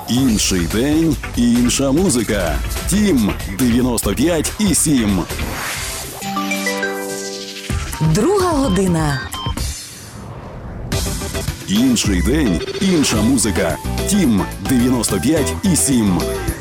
Інший день, інша музика. Тім 95,7. Друга година. Інший день, інша музика. Тім 95,7.